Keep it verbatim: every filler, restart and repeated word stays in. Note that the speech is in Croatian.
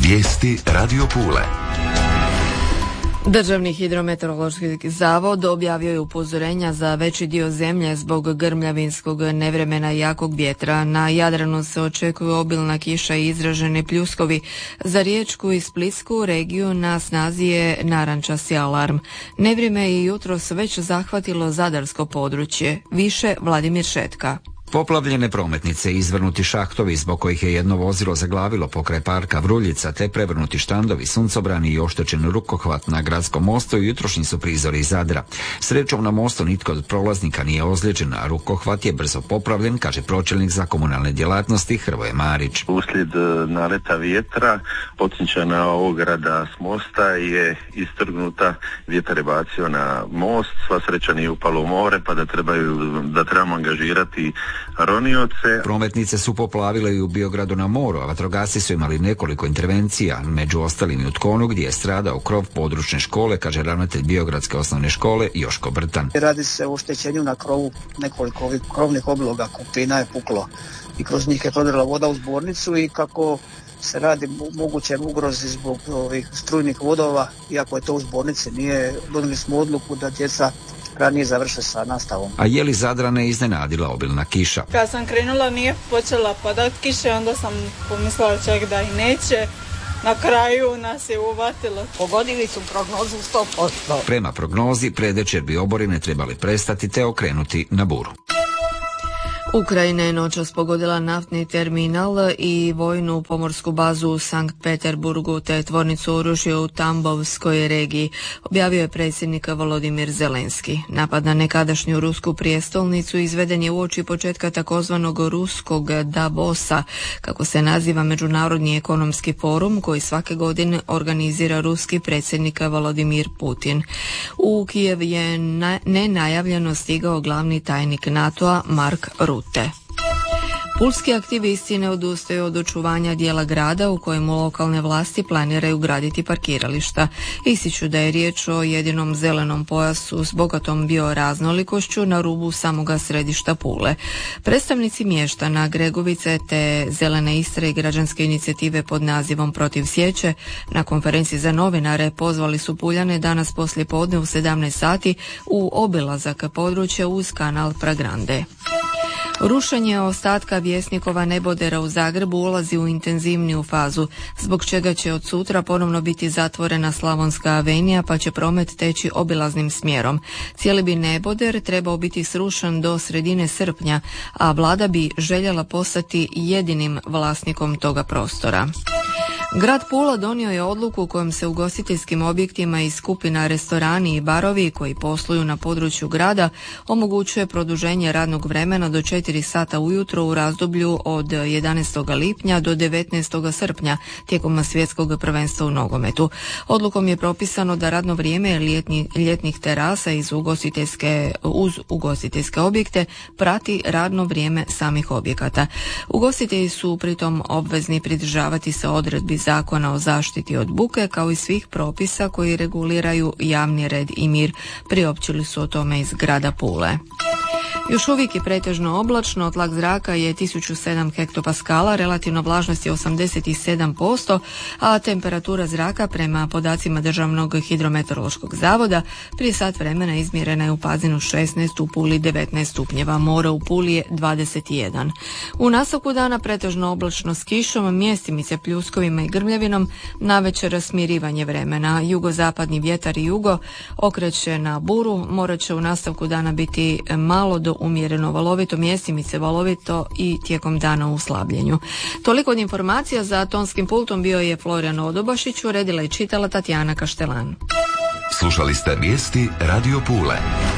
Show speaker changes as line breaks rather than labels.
Vijesti Radio Pule.
Državni hidrometeorološki zavod objavio je upozorenja za veći dio zemlje zbog grmljavinskog nevremena i jakog vjetra. Na Jadranu se očekuju obilna kiša i izraženi pljuskovi. Za Riječku i Splitsku regiju na snazi je narančasti alarm. Nevrijeme je jutros već zahvatilo zadarsko područje. Više Vladimir Šetka.
Poplavljene prometnice, izvrnuti šahtovi zbog kojih je jedno vozilo zaglavilo pokraj parka Vruljica, te prevrnuti štandovi, suncobrani i oštećen rukohvat na gradskom mostu jutrošnji su prizori iz Zadra. Srećom na mostu nitko od prolaznika nije ozlijeđen, a rukohvat je brzo popravljen, kaže pročelnik za komunalne djelatnosti Hrvoje Marić.
Uslijed naleta vjetra potničana ograda s mosta je istrgnuta, vjetar je bacio na most, sva sreća nije upalo u more, pa da trebaju, da trebamo angažirati ronioce.
Prometnice su poplavile i u Biogradu na moru, a vatrogasci su imali nekoliko intervencija, među ostalim i u Tkonu gdje je stradao krov područne škole, kaže ravnatelj Biogradske osnovne škole Joško Brtan.
Radi se o oštećenju na krovu, nekoliko ovih krovnih obiloga kupina je puklo i kroz njih je prodrla voda u zbornicu i kako se radi moguće ugrozi zbog ovih strujnih vodova, iako je to u zbornici, nije, donijeli smo odluku da djeca ranije završe sa nastavom.
A je li Zadrane iznenadila obilna kiša?
Kad sam krenula nije počela padat kiše, onda sam pomislila čak da i neće. Na kraju nas je uvatilo.
Pogodili su prognozu sto posto.
Prema prognozi, predvečer bi oborine trebali prestati te okrenuti na buru.
Ukrajina je noćas pogodila naftni terminal i vojnu pomorsku bazu u Sankt Peterburgu te tvornicu oružja u Tambovskoj regiji, objavio je predsjednik Volodimir Zelenski. Napad na nekadašnju rusku prijestolnicu izveden je uoči početka takozvanog ruskog Davosa, kako se naziva Međunarodni ekonomski forum koji svake godine organizira ruski predsjednik Volodimir Putin. U Kijev je na, nenajavljeno stigao glavni tajnik NATO-a Mark Rutte. Pulski aktivisti ne odustaju od očuvanja dijela grada u kojemu lokalne vlasti planiraju graditi parkirališta. Ističu da je riječ o jedinom zelenom pojasu s bogatom bioraznolikošću na rubu samoga središta Pule. Predstavnici mještana Gregovice te Zelene Istre i građanske inicijative pod nazivom Protiv sječe na konferenciji za novinare pozvali su Puljane danas poslijepodne u sedamnaest sati u obilazak područja uz kanal Pragrande. Rušenje ostatka Vjesnikova nebodera u Zagrebu ulazi u intenzivniju fazu, zbog čega će od sutra ponovno biti zatvorena Slavonska avenija pa će promet teći obilaznim smjerom. Cijeli bi neboder trebao biti srušen do sredine srpnja, a vlada bi željela postati jedinim vlasnikom toga prostora. Grad Pula donio je odluku kojom se ugostiteljskim objektima i skupina restorani i barovi koji posluju na području grada omogućuje produženje radnog vremena do četiri sata ujutro u razdoblju od jedanaestog lipnja do devetnaestog srpnja tijekom svjetskog prvenstva u nogometu. Odlukom je propisano da radno vrijeme ljetni, ljetnih terasa iz ugostiteljske, uz ugostiteljske objekte prati radno vrijeme samih objekata. Ugostitelji su pritom obvezni pridržavati se odredbi Zakona o zaštiti od buke kao i svih propisa koji reguliraju javni red i mir, priopćili su o tome iz grada Pule. Još uvijek je pretežno oblačno, tlak zraka je tisuću sedam hektopaskala, relativna vlažnost je osamdeset sedam posto, a temperatura zraka prema podacima Državnog hidrometeorološkog zavoda prije sat vremena izmjerena je u Pazinu šesnaest, u Puli devetnaest stupnjeva, more u Puli je dvadeset jedan. U nastavku dana pretežno oblačno s kišom, mjestimice pljuskovima i grmljavinom, navečer smirivanje vremena. Jugozapadni vjetar i jugo okreće na buru, more će u nastavku dana biti malo do umjereno valovito, mjestimice valovito i tijekom dana u slabljenju. Toliko od informacija. Za tonskim pultom bio je Florijan Odobašić, uredila i čitala Tatjana Kaštelan.
Slušali ste vijesti Radio Pule.